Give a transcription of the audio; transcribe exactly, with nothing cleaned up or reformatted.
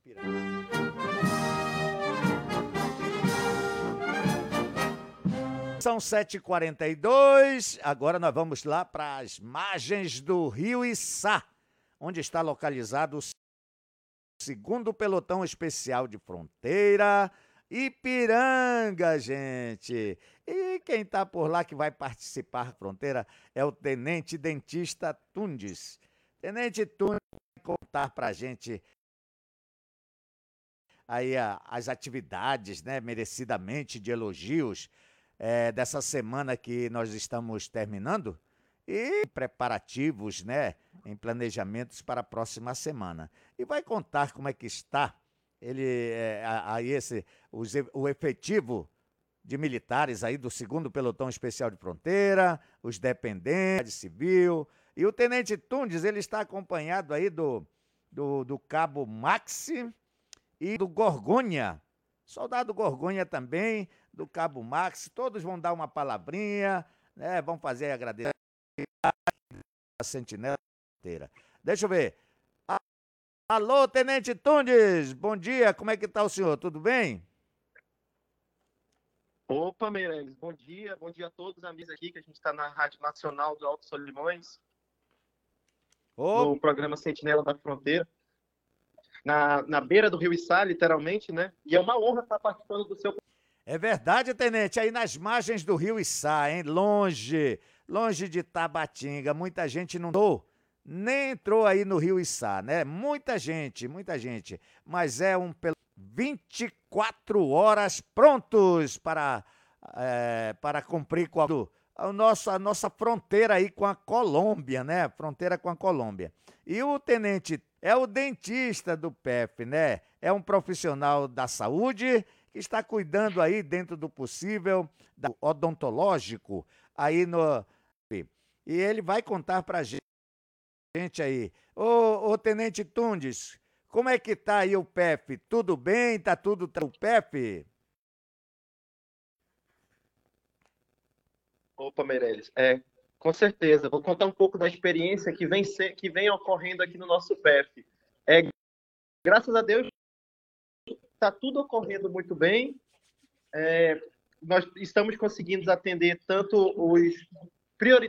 Ipiranga. São sete e quarenta e dois, agora nós vamos lá para as margens do Rio Içá, onde está localizado o segundo pelotão especial de fronteira, Ipiranga, gente. E quem está por lá que vai participar da fronteira é o Tenente Dentista Tundes. Tenente Tundes vai contar para a gente aí a, as atividades, né, merecidamente de elogios, é, dessa semana que nós estamos terminando e preparativos, né, em planejamentos para a próxima semana. E vai contar como é que está ele, é, aí esse, os, o efetivo de militares aí do segundo Pelotão Especial de Fronteira, os dependentes, civil. E o Tenente Tundes, ele está acompanhado aí do, do, do Cabo Maxi e do Gorgonha. Soldado Gorgonha também, do Cabo Maxi. Todos vão dar uma palavrinha, né? Vão fazer agradecer a Sentinela inteira. Deixa eu ver. Alô, Tenente Tundes, bom dia, como é que tá o senhor? Tudo bem? Opa, Meirelles, bom dia, bom dia a todos os amigos aqui, que a gente está na Rádio Nacional do Alto Solimões, Ô, no programa Sentinela da Fronteira, na, na beira do Rio Içá, literalmente, né? E é uma honra estar participando do seu... é verdade, Tenente, aí nas margens do Rio Içá, hein? Longe, longe de Tabatinga, muita gente não entrou, nem entrou aí no Rio Içá, né? Muita gente, muita gente, mas é um pelo vinte e quatro horas prontos para, é, para cumprir com a, a, nossa, a nossa fronteira aí com a Colômbia, né? Fronteira com a Colômbia. E o tenente é o dentista do P E F, né? É um profissional da saúde que está cuidando aí dentro do possível, do odontológico, aí no... E ele vai contar pra gente aí. Ô, ô Tenente Tundes, como é que tá aí o P E F? Tudo bem? Tá tudo o P E F? Opa, Meirelles, é, com certeza. Vou contar um pouco da experiência que vem, ser, que vem ocorrendo aqui no nosso P E F. É, graças a Deus, está tudo ocorrendo muito bem. É, nós estamos conseguindo atender tanto os prioritários